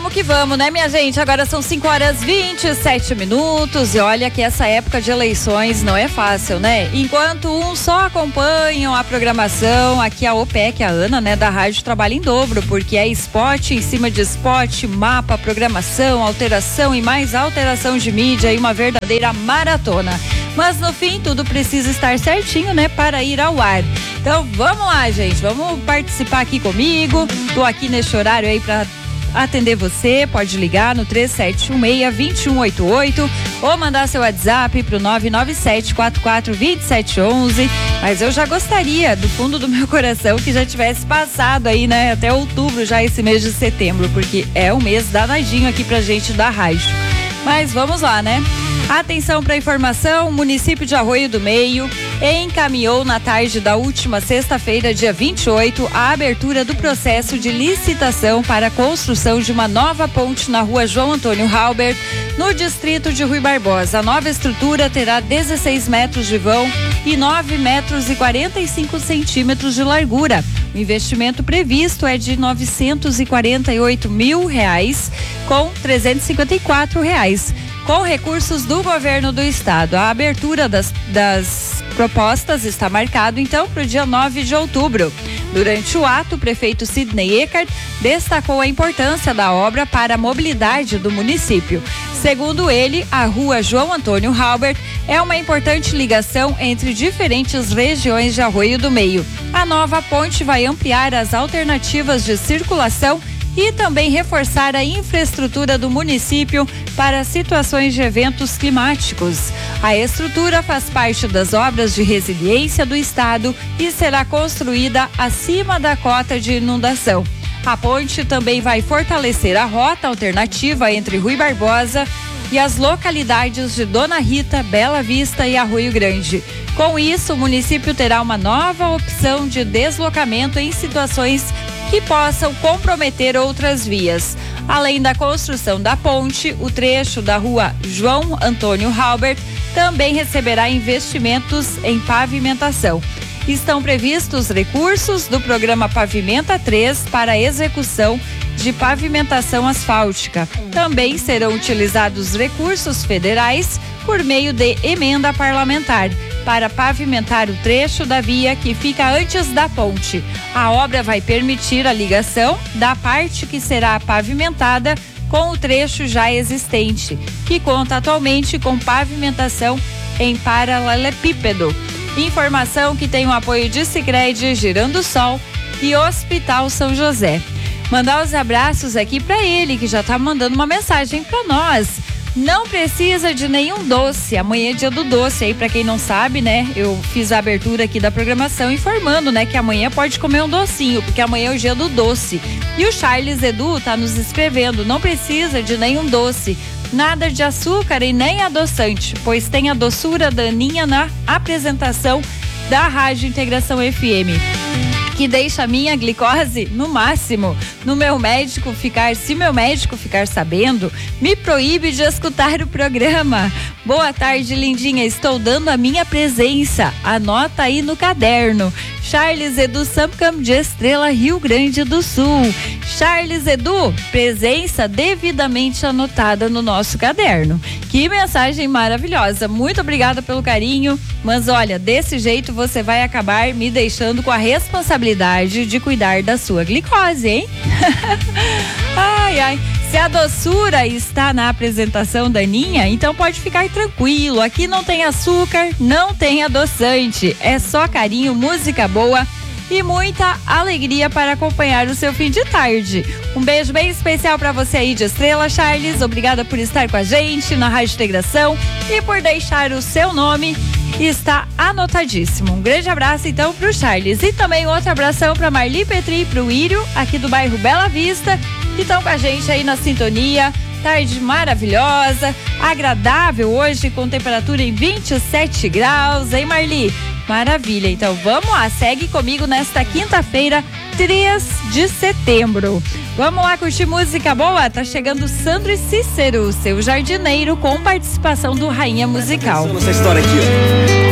vamos que vamos, né, minha gente? Agora são 5h27 e olha que essa época de eleições não é fácil, né? Enquanto uns só acompanham a programação, aqui a OPEC, a Ana, né, da rádio trabalha em dobro, porque é spot em cima de spot, mapa, programação, alteração e mais alteração de mídia e uma verdadeira maratona. Mas no fim tudo precisa estar certinho, né, para ir ao ar. Então vamos lá, gente, vamos participar aqui comigo. Tô aqui neste horário aí para atender você, pode ligar no 3716-2188 ou mandar seu WhatsApp pro 997442711. Mas eu já gostaria, do fundo do meu coração, que já tivesse passado aí, né, até outubro, já esse mês de setembro, porque é um mês danadinho aqui pra gente da rádio. Mas vamos lá, né? Atenção para a informação, o município de Arroio do Meio encaminhou na tarde da última sexta-feira, dia 28, a abertura do processo de licitação para a construção de uma nova ponte na rua João Antônio Halbert, no distrito de Rui Barbosa. A nova estrutura terá 16 metros de vão e 9 metros e 45 centímetros de largura. O investimento previsto é de R$ 948 mil, com R$ 354. Com recursos do governo do estado. A abertura das propostas está marcado então para o dia 9 de outubro. Durante o ato, o prefeito Sidney Eckert destacou a importância da obra para a mobilidade do município. Segundo ele, a rua João Antônio Halbert é uma importante ligação entre diferentes regiões de Arroio do Meio. A nova ponte vai ampliar as alternativas de circulação e também reforçar a infraestrutura do município para situações de eventos climáticos. A estrutura faz parte das obras de resiliência do estado e será construída acima da cota de inundação. A ponte também vai fortalecer a rota alternativa entre Rui Barbosa e as localidades de Dona Rita, Bela Vista e Arroio Grande. Com isso, o município terá uma nova opção de deslocamento em situações que possam comprometer outras vias. Além da construção da ponte, o trecho da rua João Antônio Halbert também receberá investimentos em pavimentação. Estão previstos recursos do programa Pavimenta 3 para a execução de pavimentação asfáltica. Também serão utilizados recursos federais por meio de emenda parlamentar para pavimentar o trecho da via que fica antes da ponte. A obra vai permitir a ligação da parte que será pavimentada com o trecho já existente, que conta atualmente com pavimentação em paralelepípedo. Informação que tem o apoio de Sicredi, Girando Sol e Hospital São José. Mandar os abraços aqui para ele, que já está mandando uma mensagem para nós. Não precisa de nenhum doce, amanhã é dia do doce, aí pra quem não sabe, né, eu fiz a abertura aqui da programação informando, né, que amanhã pode comer um docinho, porque amanhã é o dia do doce. E o Charles Edu tá nos escrevendo, não precisa de nenhum doce, nada de açúcar e nem adoçante, pois tem a doçura da Aninha na apresentação da Rádio Integração FM. Que deixa a minha glicose no máximo. Se meu médico ficar sabendo, me proíbe de escutar o programa. Boa tarde, lindinha, estou dando a minha presença. Anota aí no caderno. Charles Edu Samcam de Estrela, Rio Grande do Sul. Charles Edu, presença devidamente anotada no nosso caderno. Que mensagem maravilhosa. Muito obrigada pelo carinho. Mas olha, desse jeito você vai acabar me deixando com a responsabilidade de cuidar da sua glicose, hein? Ai, ai. Se a doçura está na apresentação da Aninha, então pode ficar tranquilo. Aqui não tem açúcar, não tem adoçante. É só carinho, música boa e muita alegria para acompanhar o seu fim de tarde. Um beijo bem especial para você aí de Estrela, Charles. Obrigada por estar com a gente na Rádio Integração e por deixar o seu nome. Está anotadíssimo. Um grande abraço então pro Charles e também outro abração para Marli Petri e pro Írio, aqui do bairro Bela Vista, que estão com a gente aí na sintonia. Tarde maravilhosa, agradável hoje, com temperatura em 27 graus, hein, Marli? Maravilha, então vamos lá, segue comigo nesta quinta-feira, 3 de setembro. Vamos lá curtir música boa? Tá chegando Sandro e Cícero, seu jardineiro, com participação do Rainha Musical. Essa história aqui, ó.